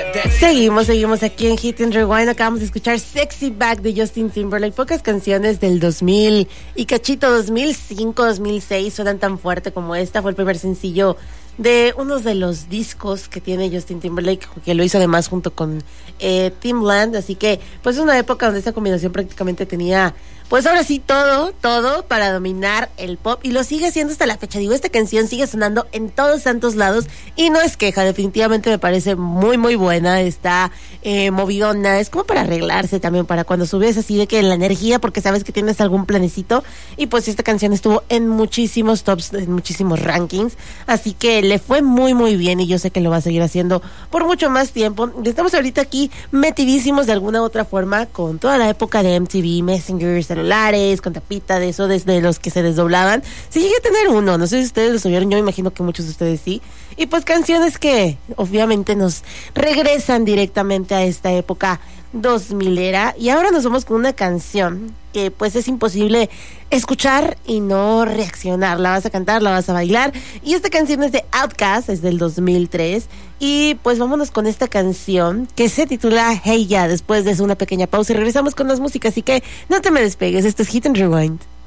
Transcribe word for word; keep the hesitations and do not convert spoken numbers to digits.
Seguimos, seguimos aquí en Hit and Rewind. Acabamos de escuchar Sexy Back de Justin Timberlake. Pocas canciones del dos mil y cachito, dos mil cinco, dos mil seis suenan tan fuerte como esta. Fue el primer sencillo de uno de los discos que tiene Justin Timberlake, que lo hizo además junto con eh, Timbaland. Así que pues es una época donde esta combinación prácticamente tenía, pues ahora sí, todo, todo para dominar el pop, y lo sigue haciendo hasta la fecha. Digo, esta canción sigue sonando en todos santos lados y no es queja, definitivamente me parece muy, muy buena, está eh, movidona, es como para arreglarse también, para cuando subes así de que la energía, porque sabes que tienes algún planecito, y pues esta canción estuvo en muchísimos tops, en muchísimos rankings, así que le fue muy, muy bien, y yo sé que lo va a seguir haciendo por mucho más tiempo. Estamos ahorita aquí metidísimos de alguna u otra forma con toda la época de M T V, Messenger, celulares, con tapita, de eso, desde los que se desdoblaban. Sí llegué a tener uno, no sé si ustedes lo oyeron, yo me imagino que muchos de ustedes sí. Y pues canciones que obviamente nos regresan directamente a esta época dos milera. Y ahora nos vamos con una canción que pues es imposible escuchar y no reaccionar. La vas a cantar, la vas a bailar. Y esta canción es de Outkast, es del dos mil tres. Y pues vámonos con esta canción que se titula Hey Ya. Después de una pequeña pausa y regresamos con las músicas, así que no te me despegues. Esto es Hit and Rewind.